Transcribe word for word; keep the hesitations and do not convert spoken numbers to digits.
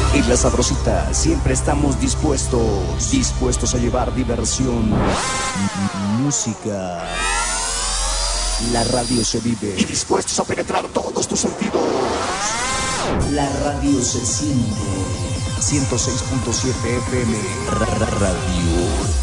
En La Sabrosita siempre estamos dispuestos, dispuestos a llevar diversión, música. La radio se vive y dispuestos a penetrar todos tus sentidos. La radio se siente. ciento seis punto siete F M. Radio.